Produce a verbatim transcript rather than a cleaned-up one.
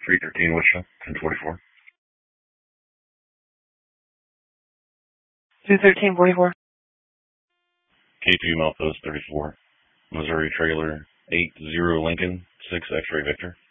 three thirteen Wichita, ten forty-four. two thirteen forty-four. K two Malpost thirty-four. Missouri trailer eight zero Lincoln, six X-ray Victor.